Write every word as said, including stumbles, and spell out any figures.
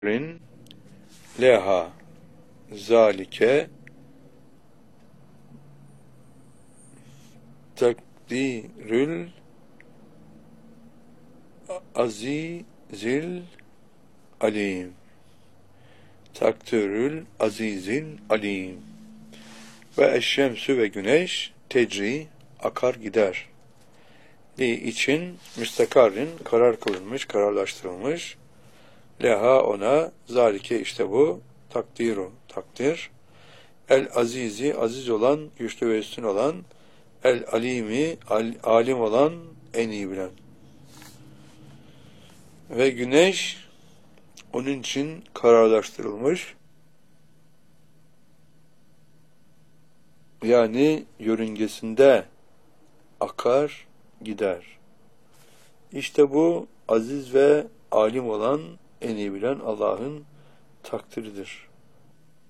rin leha zalike takdirül azizil alim. Takdirül azizil alim. Ve eşşemsü ve güneş tecri akar gider. Li için müstakarrin karar kılınmış, kararlaştırılmış. Leha ona zalike işte bu takdiru takdir. El azizi aziz olan, güçlü ve üstün olan, el alimi al, alim olan, en iyi bilen. Ve güneş onun için kararlaştırılmış. Yani yörüngesinde akar gider. İşte bu aziz ve alim olan, en iyi bilen Allah'ın takdiridir.